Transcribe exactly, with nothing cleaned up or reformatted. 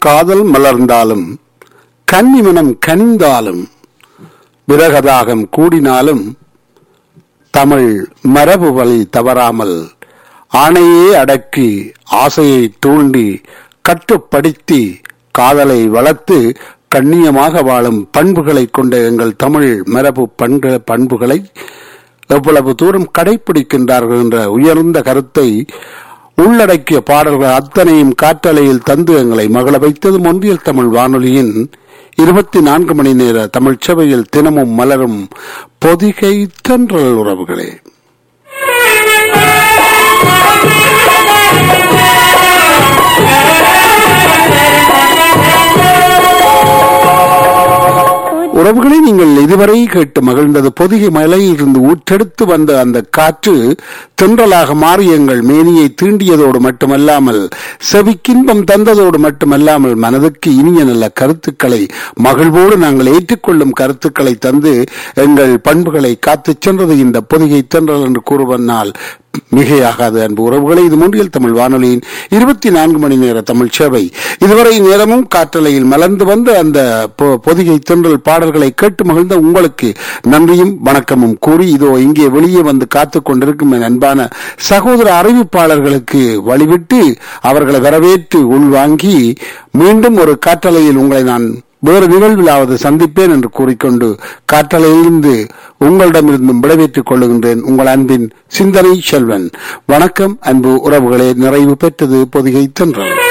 காதல் மலர்ந்தாலும் கன்னிமனம் கனிந்தாலும் விரகதாகம் கூடினாலும் தமிழ் மரபு வழி தவறாமல் ஆணையே அடக்கி ஆசையை தூண்டி கட்டுப்படுத்தி காதலை வளர்த்து கண்ணியமாக வாழும் பண்புகளை கொண்ட எங்கள் தமிழ் மரபு பண்பு பண்புகளை எவ்வளவு தூரம் கடைபிடிக்கின்றார்கள் என்ற உயர்ந்த கருத்தை உள்ளடக்கிய பாடல்கள் அத்தனையும் காற்றலையில் தந்து எங்களை மகள வைத்தது ஒன்றியல் தமிழ் வானொலியின் இருபத்தி நான்கு மணி நேர தமிழ் சேவையில் தினமும் மலரும் பொதிகை தென்றல் உறவுகளே. உறவுகளை நீங்கள் இதுவரை கேட்டு மகிழ்ந்தது பொதிகை மலையிலிருந்து ஊற்றெடுத்து வந்த அந்த காற்று தென்றலாக மாறி எங்கள் மேனியை தீண்டியதோடு மட்டுமல்லாமல் செவிக்கின்பம் தந்ததோடு மட்டுமல்லாமல் மனதுக்கு இனிய நல்ல கருத்துக்களை மகிழ்வோடு நாங்கள் ஏற்றுக்கொள்ளும் கருத்துக்களை தந்து எங்கள் பண்புகளை காத்து சென்றது இந்த பொதிகை தென்றல் என்று கூறுவதனால் மிகையாகாது. அன்பு உறவுகளை, இது ஒன்றியல் தமிழ் வானொலியின் இருபத்தி நான்கு மணி நேர தமிழ் சேவை. இதுவரை நேரமும் காற்றலையில் மலர்ந்து வந்து அந்த பொதிகை தென்றல் பாடல்களை கேட்டு மகிழ்ந்த உங்களுக்கு நன்றியும் வணக்கமும் கூறி இதோ இங்கே வெளியே வந்து காத்துக் கொண்டிருக்கும் என் அன்பான சகோதர அறிவிப்பாளர்களுக்கு வழிவிட்டு அவர்களை வரவேற்று உள்வாங்கி மீண்டும் ஒரு காற்றலையில் உங்களை நான் வேறு நிகழ்விலாவது சந்திப்பேன் என்று கூறிக்கொண்டு காற்றலையிலிருந்து உங்களிடமிருந்தும் விடைபெற்றுக் கொள்ளுகின்றேன். உங்கள் அன்பின் சிந்தனை செல்வன். வணக்கம் அன்பு உறவுகளே. நிறைவு பெற்றது பொதிகை தென்றல்.